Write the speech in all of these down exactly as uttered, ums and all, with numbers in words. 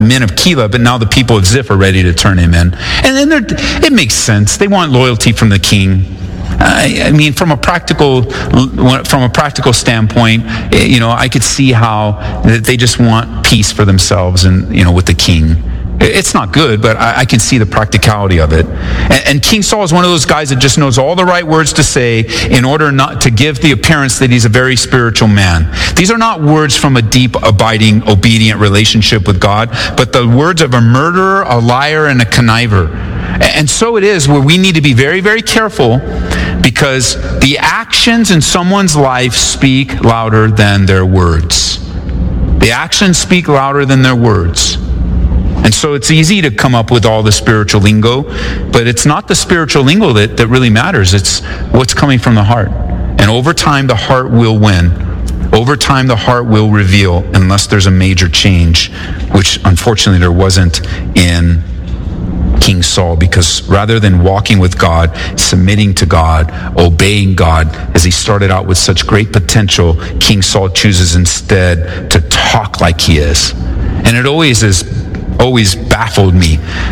men of Keilah, but now the people of Ziph are ready to turn him in. And then it makes sense. They want loyalty from the king. I, I mean, from a practical, from a practical standpoint, you know, I could see how they just want peace for themselves and, you know, with the king. It's not good, but I, I can see the practicality of it. And, and King Saul is one of those guys that just knows all the right words to say in order not to give the appearance that he's a very spiritual man. These are not words from a deep, abiding, obedient relationship with God, but the words of a murderer, a liar, and a conniver. And so it is where we need to be very, very careful, because the actions in someone's life speak louder than their words. The actions speak louder than their words. And so it's easy to come up with all the spiritual lingo, but it's not the spiritual lingo that, that really matters. It's what's coming from the heart. And over time, the heart will win. Over time, the heart will reveal, unless there's a major change, which unfortunately there wasn't in King Saul, because rather than walking with God, submitting to God, obeying God, as he started out with such great potential, King Saul chooses instead to talk like he is. And it always is always baffled me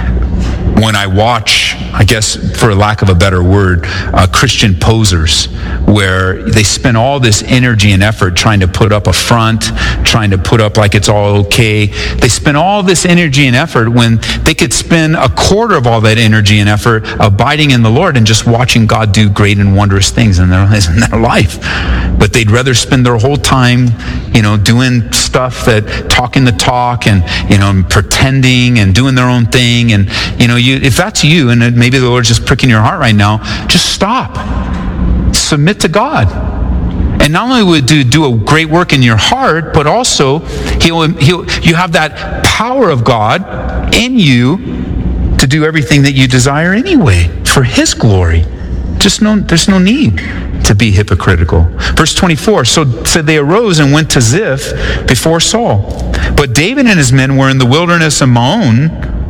when I watch, I guess for lack of a better word, uh, Christian posers, where they spend all this energy and effort trying to put up a front, trying to put up like it's all okay. They spend all this energy and effort when they could spend a quarter of all that energy and effort abiding in the Lord and just watching God do great and wondrous things in their, in their life. But they'd rather spend their whole time, you know, doing stuff that, talking the talk and, you know, pretending and doing their own thing. And, you know, you, if that's you, and maybe the Lord's just pricking your heart right now, just stop. Submit to God. And not only would do, do a great work in your heart, but also he'll, he'll, you have that power of God in you to do everything that you desire anyway for his glory. Just no, there's no need to be hypocritical. Verse twenty-four, so said they arose and went to Ziph before Saul. But David and his men were in the wilderness of Maon,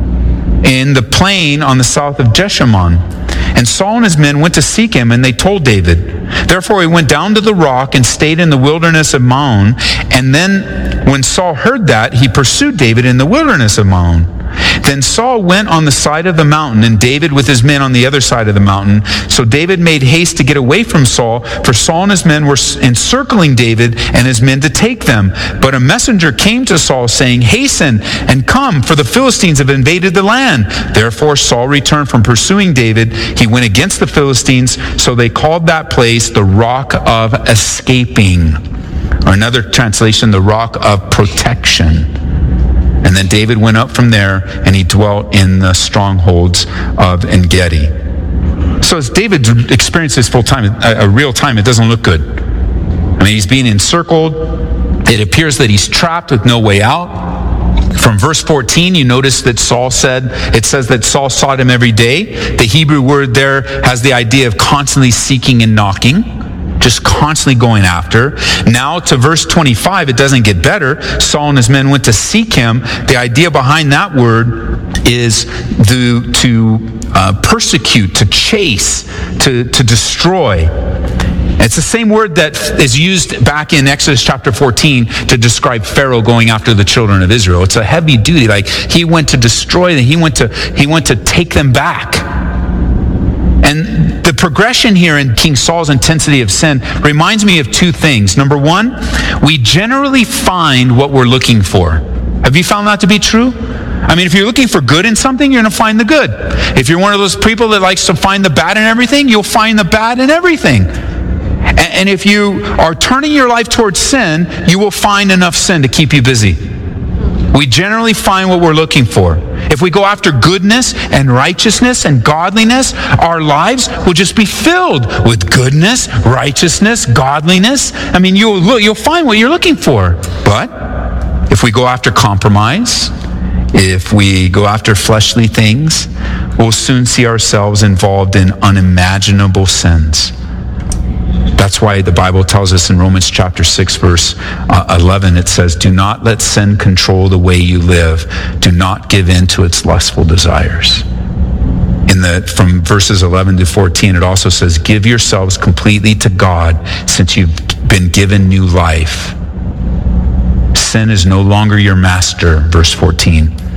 in the plain on the south of Jeshimon. And Saul and his men went to seek him, and they told David. Therefore he went down to the rock and stayed in the wilderness of Maon. And then when Saul heard that, he pursued David in the wilderness of Maon. Then Saul went on the side of the mountain, and David with his men on the other side of the mountain. So David made haste to get away from Saul, for Saul and his men were encircling David and his men to take them. But a messenger came to Saul, saying, Hasten and come, for the Philistines have invaded the land. Therefore Saul returned from pursuing David. He went against the Philistines, so they called that place the Rock of Escaping. Or another translation, the Rock of Protection. And then David went up from there, and he dwelt in the strongholds of En-Gedi. So as David experienced this full time, a, a real time, it doesn't look good. I mean, he's being encircled. It appears that he's trapped with no way out. From verse fourteen, you notice that Saul said, it says that Saul sought him every day. The Hebrew word there has the idea of constantly seeking and knocking. Just constantly going after. Now to verse twenty-five, it doesn't get better. Saul and his men went to seek him. The idea behind that word is the, to uh, persecute, to chase, to, to destroy. It's the same word that is used back in Exodus chapter fourteen to describe Pharaoh going after the children of Israel. It's a heavy duty. Like he went to destroy them. He went to, he went to take them back. And the progression here in King Saul's intensity of sin reminds me of two things. Number one, we generally find what we're looking for. Have you found that to be true? I mean, if you're looking for good in something, you're going to find the good. If you're one of those people that likes to find the bad in everything, you'll find the bad in everything. And if you are turning your life towards sin, you will find enough sin to keep you busy. We generally find what we're looking for. If we go after goodness and righteousness and godliness, our lives will just be filled with goodness, righteousness, godliness. I mean, you'll look, you'll find what you're looking for. But if we go after compromise, if we go after fleshly things, we'll soon see ourselves involved in unimaginable sins. That's why the Bible tells us in Romans chapter six, verse uh, eleven, it says, do not let sin control the way you live. Do not give in to its lustful desires. In the, from verses eleven to fourteen, it also says, give yourselves completely to God, since you've been given new life. Sin is no longer your master, verse fourteen.